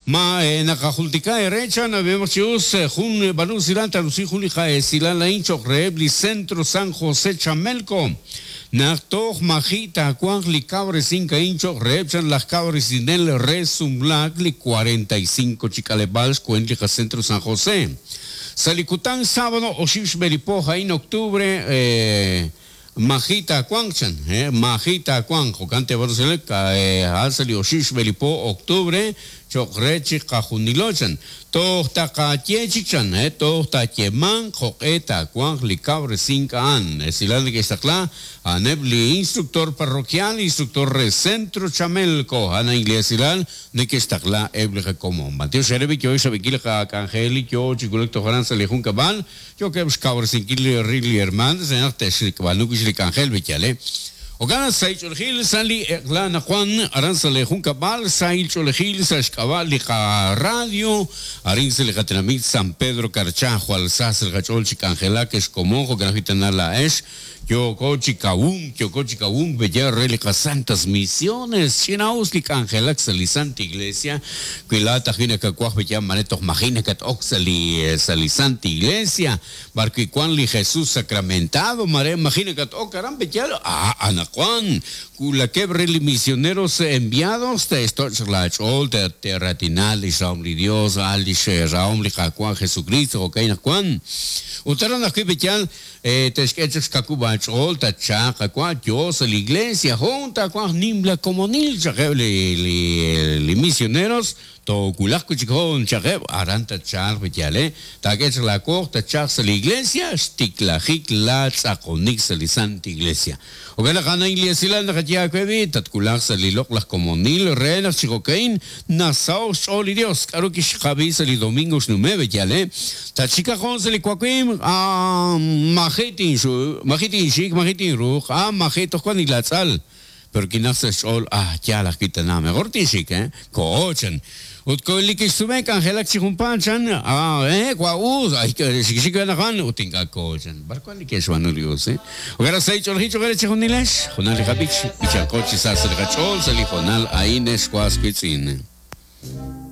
nakahultika derecha, nabemos chius, jun banu silan tarusi julija silan la incho rebli centro San José Chamelco. Nachtoch majita cuan li cabre 5 incho rebchan las cabres sin el resumlag li 45 chicalebals cuentlija centro San José. Salicután sábado oshish beripoja en octubre Majita Cuanchan, Majita Cuan, Jocante Barcelona, Alsali Oshish Belipo, octubre, Chokrechi Cajunilochan, Tohta Cachechichan, Tohta Cheman, Joqueta, Cuan, Licabre 5 an, Silani que está claro, Anebli, instructor parroquial, instructor de centro Chamelco, Ana Iglesial, de que está claro, Eble como Mateo Sherevi, que hoy sabe que la Cangeli, yo, Chiculecto Jaranza, Lejun Cabal, yo que buscaba sin que le rilli hermanos, en arte, Chicabanuki, Cangel, Vichale. Ogana Saich Olhil, Sali, Lana Juan, Aranza Lejun Cabal, Saich Olhil, Sashkabal, Lija Radio, Arince Lejatenamit, San Pedro Carchajo, Alsaz, el Gachol, Chicangela, que es como, Granjitana la Esh, yo cochi caún, bella relica santas misiones, chinaus li cangela xali santa iglesia, quilata gine que cuaj bella manetos magine que oxali sali santa iglesia, barqui cuan li Jesús sacramentado, mare magine que ocaran bella, anacuan, cula quebre li misioneros enviados, te esto la chol, te terratinal, li saum li Dios, al li raum li cacuan Jesucristo, ok, nacuan. Utaran aquí bella, te sketches cacuba chol, ta chaca, cuan, Dios, la iglesia, junta, cuan, nimbla como nil, li misioneros, to culasco chicón, chageb, aranta char, betiale, ta que la corta char, la iglesia, stikla, hikla, tsaconix, la santa iglesia. O que la gana iglesia, la catia que vi, tat culas, li loclas como nil, renas, chicocain, nasao, chol y Dios, caro que chabis, li domingos nume, betiale, ta chica con se li cuaquim, majetin shik, majetin ruch, majetos con iglatzal. Pero que no se sol, ya las quita nada, mejor tishik, coochan. Utko li que sube cangela chihumpanchan, guau, ay que si que nahan utinga coochan. Barco li que suano lios, Ogara sei chol hicho gare chihunilesh, honal habich, bichal cochi sa se gachol, se li honal aines quas pitzin.